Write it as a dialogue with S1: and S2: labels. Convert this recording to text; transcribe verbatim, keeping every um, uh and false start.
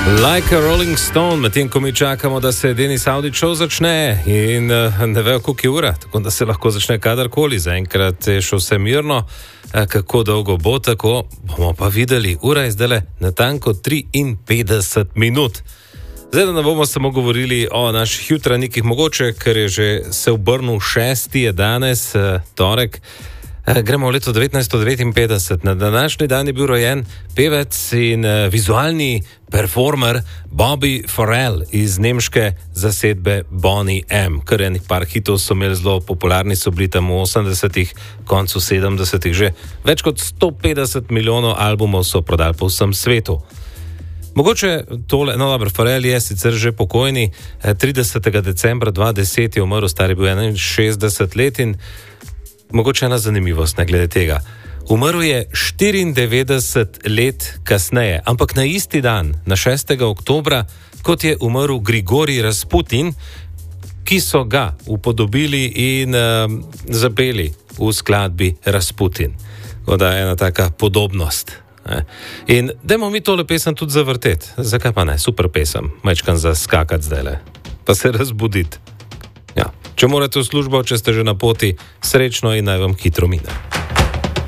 S1: Like a Rolling Stone, medtem ko mi čakamo, da se Denis Audić Show začne in uh, ne vejo, koliko je ura, tako da se lahko začne kadarkoli. Zaenkrat je še vse mirno, uh, kako dolgo bo tako, bomo pa videli. Ura je zdaj natanko triinpetdeset minut. Zdaj, da ne bomo samo govorili o naših jutranjikih, mogoče, ker je že se obrnil šesti, je danes, uh, torek. Gremo v leto devetnajststo devetinpetdeset. Na današnji dan je bil rojen pevec in uh, vizualni performer Bobby Farrell iz nemške zasedbe Boney M. Kar enih par hitov so imeli, zelo popularni so bili tam v osemdesetih, koncu sedemdesetih. Že več kot sto petdeset milijonov albumov so prodali po vsem svetu. Mogoče tole, no dobro, Farrell je sicer že pokojni, tridesetega decembra dva tisoč deset je umrl, star je bil enainšestdeset let in mogoče ena zanimivost ne glede tega. Umrl je štiriindevetdeset let kasneje, ampak na isti dan, na šestega oktobra, kot je umrl Grigorij Rasputin, ki so ga upodobili in uh, zapeli v skladbi Rasputin. Voda je ena taka podobnost. Ne? In dajmo mi tole pesem tudi zavrteti. Zakaj pa ne? Super pesem. Majčkan za skakati zdajle. Pa se razbuditi. Ja. Če morate v službo, če ste že na poti, srečno in naj vam hitro mine.